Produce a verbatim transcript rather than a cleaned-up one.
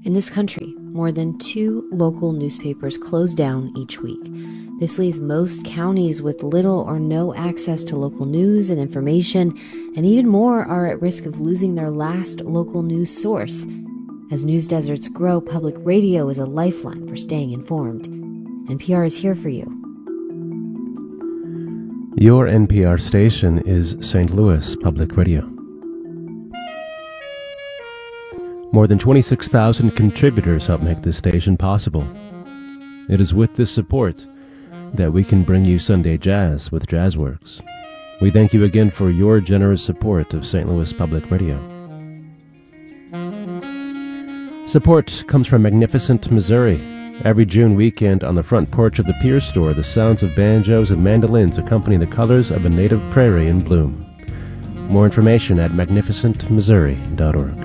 In this country, more than two local newspapers close down each week. This leaves most counties with little or no access to local news and information, and even more are at risk of losing their last local news source. As news deserts grow, public radio is a lifeline for staying informed. N P R is here for you. Your N P R station is Saint Louis Public Radio. More than twenty-six thousand contributors help make this station possible. It is with this support that we can bring you Sunday Jazz with Jazzworks. We thank you again for your generous support of Saint Louis Public Radio. Support comes from Magnificent, Missouri. Every June weekend on the front porch of the Pier Store, the sounds of banjos and mandolins accompany the colors of a native prairie in bloom. More information at magnificent missouri dot org.